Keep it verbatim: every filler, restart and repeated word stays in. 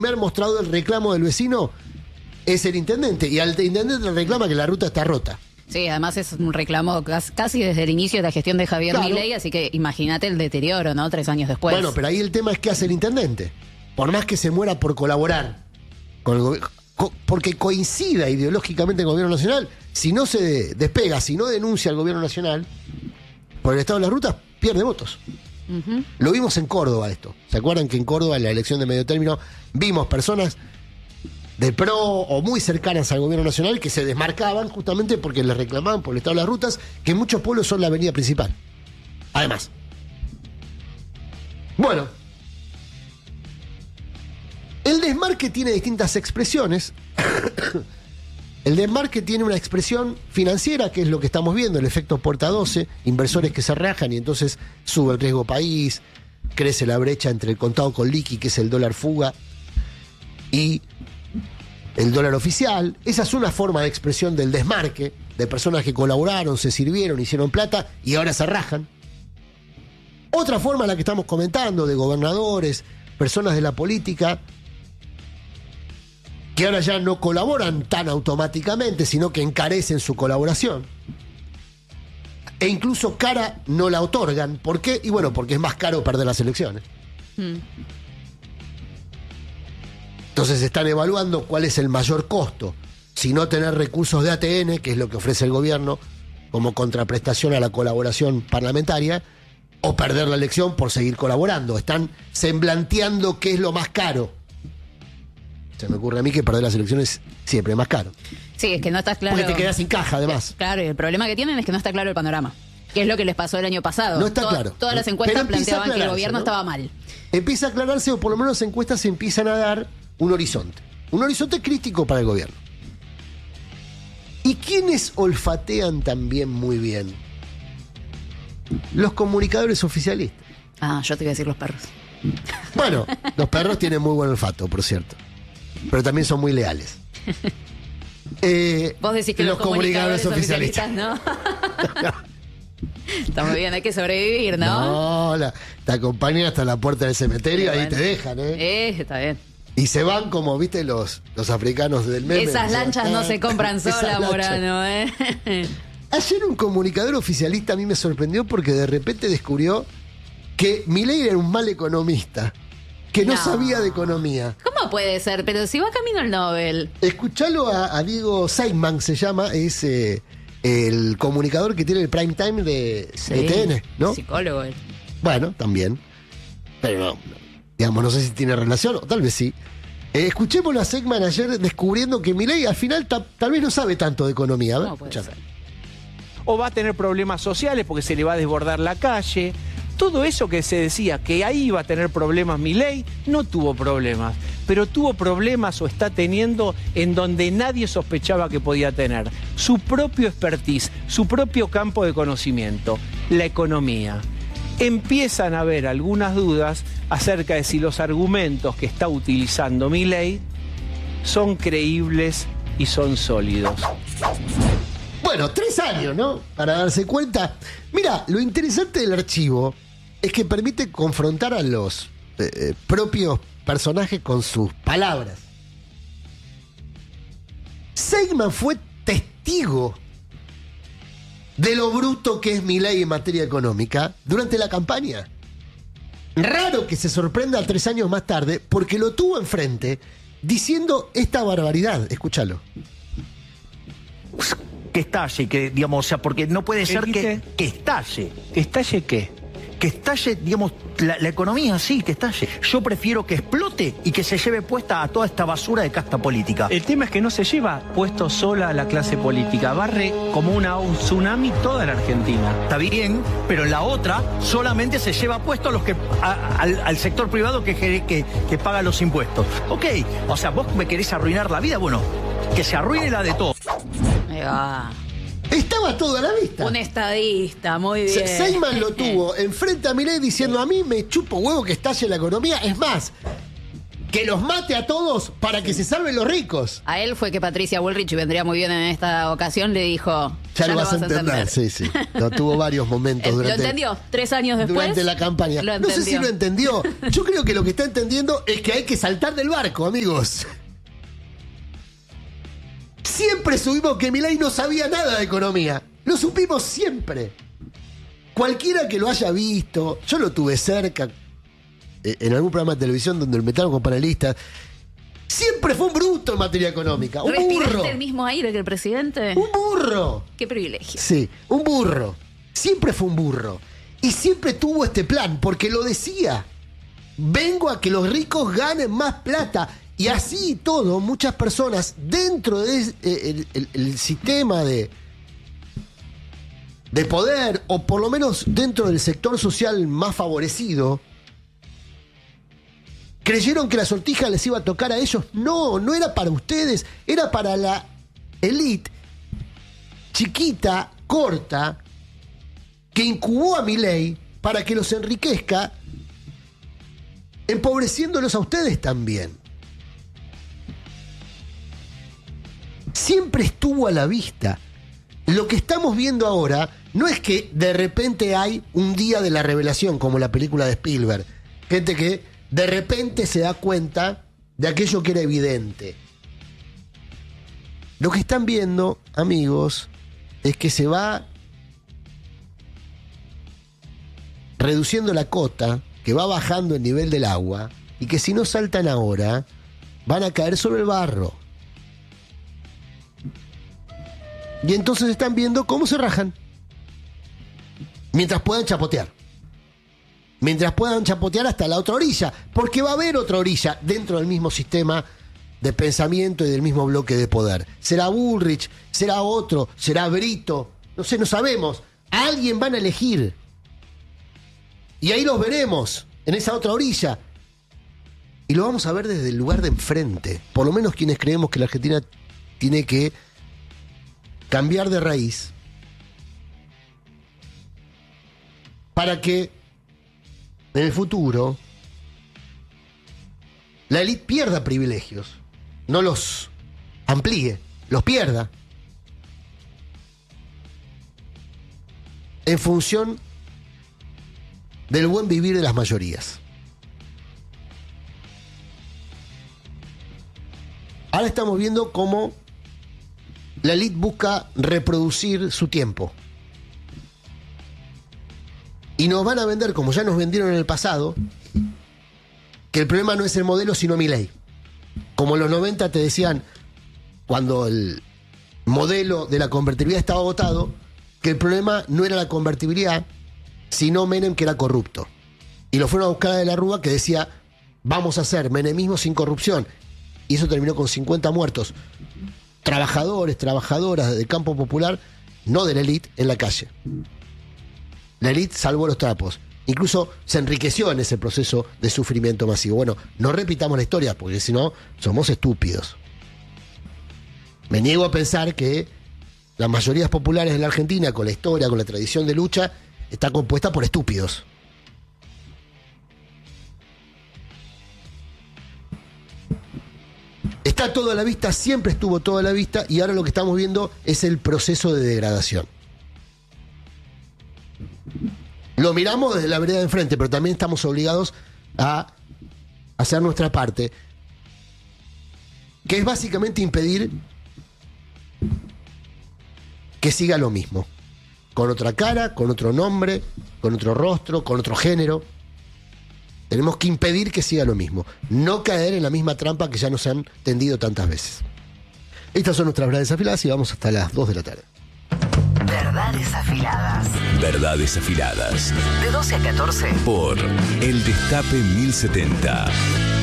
primer mostrado el reclamo del vecino es el intendente, y al intendente le reclama que la ruta está rota. Sí, además es un reclamo casi desde el inicio de la gestión de Javier Claro. Milei, así que imagínate el deterioro, ¿no? Tres años después. Bueno, pero ahí el tema es qué hace el intendente. Por más que se muera por colaborar con el gobierno, co- porque coincida ideológicamente con el gobierno nacional, si no se despega, si no denuncia al gobierno nacional por el estado de las rutas, pierde votos. Uh-huh. Lo vimos en Córdoba esto. ¿Se acuerdan que en Córdoba, en la elección de medio término, vimos personas de pro o muy cercanas al gobierno nacional que se desmarcaban justamente porque les reclamaban por el estado de las rutas, que en muchos pueblos son la avenida principal? Además. Bueno. El desmarque tiene distintas expresiones. El desmarque tiene una expresión financiera, que es lo que estamos viendo, el efecto puerta doce, inversores que se rajan y entonces sube el riesgo país, crece la brecha entre el contado con liqui, que es el dólar fuga, y el dólar oficial. Esa es una forma de expresión del desmarque, de personas que colaboraron, se sirvieron, hicieron plata y ahora se rajan. Otra forma, la que estamos comentando, de gobernadores, personas de la política, que ahora ya no colaboran tan automáticamente, sino que encarecen su colaboración. E incluso cara no la otorgan. ¿Por qué? Y bueno, porque es más caro perder las elecciones. Mm. Entonces están evaluando cuál es el mayor costo. Si no tener recursos de A T N, que es lo que ofrece el gobierno como contraprestación a la colaboración parlamentaria, o perder la elección por seguir colaborando. Están semblanteando qué es lo más caro. Se me ocurre a mí que perder las elecciones siempre es más caro. Sí, es que no estás claro. Porque te quedas sin caja, además. Claro, y el problema que tienen es que no está claro el panorama. Que es lo que les pasó el año pasado. No está To- claro. Todas las Pero encuestas empieza a planteaban que el aclararse, gobierno ¿no? estaba mal. Empieza a aclararse, o por lo menos las encuestas empiezan a dar un horizonte. Un horizonte crítico para el gobierno. ¿Y quiénes olfatean también muy bien? Los comunicadores oficialistas. Ah, yo te iba a decir los perros. Bueno, los perros tienen muy buen olfato, por cierto. Pero también son muy leales. Eh, Vos decís que los, comunicadores, oficialistas, ¿no? Está muy bien, hay que sobrevivir, ¿no? No, la- te acompañan hasta la puerta del cementerio, Sí, ahí bueno. te dejan, ¿eh? Eh, está bien. Y se van como, viste, los, los africanos del meme. Esas Se van, lanchas no ah, se compran esas solas, lanchas. Morano, ¿eh? Ayer un comunicador oficialista a mí me sorprendió porque de repente descubrió que Milei era un mal economista, que no, No. sabía de economía. ¿Cómo puede ser? Pero si va camino al Nobel. Escuchalo a, a Diego Seidman, se llama, es eh, el comunicador que tiene el prime time de, de T N, ¿no? Psicólogo él. Bueno, también. Pero no, digamos, no sé si tiene relación, o tal vez sí. Eh, escuchémoslo a Seidman ayer descubriendo que Milei al final ta- tal vez no sabe tanto de economía. A ver, ¿Cómo puede escuchá. ser? O va a tener problemas sociales porque se le va a desbordar la calle. Todo eso que se decía que ahí iba a tener problemas Milei, no tuvo problemas, pero tuvo problemas o está teniendo en donde nadie sospechaba que podía tener. Su propio expertise, su propio campo de conocimiento, la economía. Empiezan a haber algunas dudas acerca de si los argumentos que está utilizando Milei son creíbles y son sólidos. Bueno, tres años, ¿no? Para darse cuenta. Mira, lo interesante del archivo es que permite confrontar a los eh, eh, propios personajes con sus palabras. Seidman fue testigo de lo bruto que es Milei en materia económica durante la campaña. Raro que se sorprenda tres años más tarde porque lo tuvo enfrente diciendo esta barbaridad. Escúchalo. Que estalle, que digamos, o sea, porque no puede ser que, dijiste? que estalle, ¿Estalle qué? que estalle, digamos, la, la economía sí, que estalle. Yo prefiero que explote y que se lleve puesta a toda esta basura de casta política. El tema es que no se lleva puesto sola a la clase política, barre como una, un tsunami toda la Argentina. Está bien, pero en la otra solamente se lleva puesto a los que a- al, al sector privado que, que, que, que paga los impuestos. Ok, o sea, vos me querés arruinar la vida, bueno, que se arruine la de todos. Ahí va. Estaba todo a la vista. Un estadista, muy Se- bien. Seidman lo tuvo enfrente a Milei diciendo: a mí me chupo huevo que estalle la economía. Es más, que los mate a todos para que se salven los ricos. A él fue que Patricia Bullrich, vendría muy bien en esta ocasión, le dijo... Ya, ya lo vas a entender. Sí, sí. No, tuvo varios momentos durante... ¿Lo entendió? Tres años después. Durante la campaña. Lo no sé si lo entendió. Yo creo que lo que está entendiendo es que hay que saltar del barco, amigos. Siempre supimos que Milei no sabía nada de economía. Lo supimos siempre. Cualquiera que lo haya visto, yo lo tuve cerca eh, en algún programa de televisión donde lo metieron con panelistas. Siempre fue un bruto en materia económica. Un ¿Respiraste burro. el mismo aire que el presidente? Un burro. Qué privilegio. Sí, un burro. Siempre fue un burro. Y siempre tuvo este plan, porque lo decía. Vengo a que los ricos ganen más plata. Y así y todo, muchas personas dentro del de el, el, el sistema de, de poder, o por lo menos dentro del sector social más favorecido, creyeron que la sortija les iba a tocar a ellos. No, no era para ustedes, era para la élite chiquita, corta, que incubó a Milei para que los enriquezca, empobreciéndolos a ustedes también. Siempre estuvo a la vista. Lo que estamos viendo ahora no es que de repente hay un día de la revelación, como la película de Spielberg. Gente que de repente se da cuenta de aquello que era evidente. Lo que están viendo, amigos, es que se va reduciendo la cota, que va bajando el nivel del agua, y que si no saltan ahora, van a caer sobre el barro. Y entonces están viendo cómo se rajan. Mientras puedan chapotear. Mientras puedan chapotear hasta la otra orilla. Porque va a haber otra orilla dentro del mismo sistema de pensamiento y del mismo bloque de poder. Será Bullrich, será otro, será Brito. No sé, no sabemos. A alguien van a elegir. Y ahí los veremos, en esa otra orilla. Y lo vamos a ver desde el lugar de enfrente. Por lo menos quienes creemos que la Argentina tiene que cambiar de raíz para que en el futuro la élite pierda privilegios, no los amplíe, los pierda en función del buen vivir de las mayorías. Ahora estamos viendo cómo la élite busca reproducir su tiempo. Y nos van a vender, como ya nos vendieron en el pasado, que el problema no es el modelo, sino Milei. Como en los noventa te decían, cuando el modelo de la convertibilidad estaba agotado, que el problema no era la convertibilidad, sino Menem, que era corrupto. Y lo fueron a buscar a De la Rúa, que decía, vamos a hacer menemismo sin corrupción. Y eso terminó con cincuenta muertos. Trabajadores, trabajadoras del campo popular, no de la élite, en la calle. La élite salvó los trapos. Incluso se enriqueció en ese proceso de sufrimiento masivo. Bueno, no repitamos la historia, porque si no, somos estúpidos. Me niego a pensar que las mayorías populares de la Argentina, con la historia, con la tradición de lucha, está compuesta por estúpidos. Está todo a la vista, siempre estuvo todo a la vista, y ahora lo que estamos viendo es el proceso de degradación. Lo miramos desde la vereda de enfrente, pero también estamos obligados a hacer nuestra parte, que es básicamente impedir que siga lo mismo, con otra cara, con otro nombre, con otro rostro, con otro género. Tenemos que impedir que siga lo mismo, no caer en la misma trampa que ya nos han tendido tantas veces. Estas son nuestras verdades afiladas y vamos hasta las dos de la tarde. Verdades afiladas. Verdades afiladas. De doce a catorce. Por El Destape mil setenta.